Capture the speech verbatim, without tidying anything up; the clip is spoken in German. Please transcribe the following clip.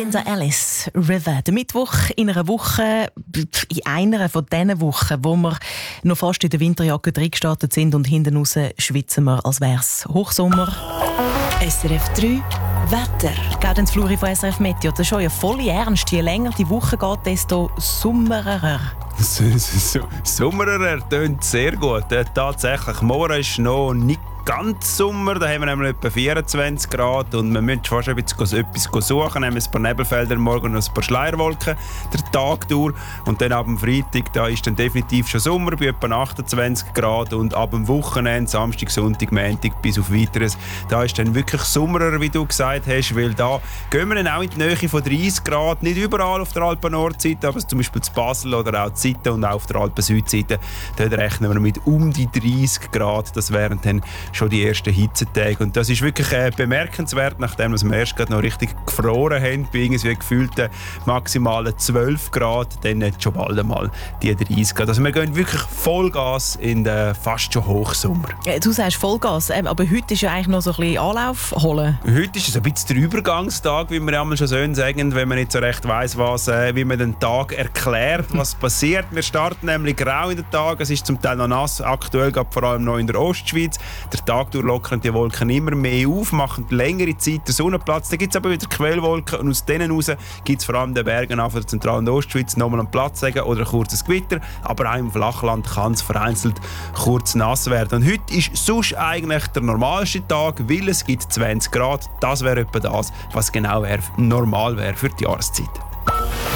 Linda Ellis, River. Der Mittwoch in einer Woche, in einer von diesen Wochen, wo wir noch fast in der Winterjacke reingestartet sind und hinten raus schwitzen wir, als wäre es Hochsommer. S R F drei Wetter. Gaudenz Fluri von S R F Meteo. Das ist schon ja voll ernst. Je länger die Woche geht, desto sommerer. Sommerer tönt sehr gut. Äh, tatsächlich, morgen ist noch nicht ganz Sommer, da haben wir nämlich etwa vierundzwanzig Grad und wir müssen fast ein bisschen etwas suchen. Wir haben ein paar Nebelfelder morgen und ein paar Schleierwolken der Tag durch. Und dann ab dem Freitag, da ist dann definitiv schon Sommer bei etwa achtundzwanzig Grad und ab dem Wochenende, Samstag, Sonntag, Montag bis auf Weiteres, da ist dann wirklich Sommerer, wie du gesagt hast, weil da gehen wir dann auch in die Nähe von dreißig Grad, nicht überall auf der Alpen-Nordseite, aber zum Beispiel zu Basel oder auch zu Sitten und auch auf der Alpen-Südseite, dort rechnen wir mit um die dreißig Grad, das wären dann schon die ersten Hitzetage. Und das ist wirklich äh, bemerkenswert, nachdem wir erst gerade noch richtig gefroren haben, bei irgendwie gefühlten maximalen zwölf Grad, dann äh, schon bald einmal die dreißig Grad. Also wir gehen wirklich Vollgas in den fast schon Hochsommer. Ja, du sagst Vollgas, aber heute ist ja eigentlich noch so ein bisschen Anlauf holen. Heute ist es ein bisschen der Übergangstag, wie wir einmal schon so sagen, wenn man nicht so recht weiss, was, äh, wie man den Tag erklärt, was passiert. Wir starten nämlich grau in den Tag, es ist zum Teil noch nass, aktuell vor allem noch in der Ostschweiz. Der Tag durch lockern die Wolken immer mehr auf, machen längere Zeit den Sonnenplatz. Dann gibt es aber wieder Quellwolken und aus denen raus gibt es vor allem in den Bergen von der Zentral- und Ostschweiz nochmal einen Platzregen oder ein kurzes Gewitter. Aber auch im Flachland kann es vereinzelt kurz nass werden. Und heute ist sonst eigentlich der normalste Tag, weil es gibt zwanzig Grad. Das wäre etwa das, was genau wär, normal wäre für die Jahreszeit.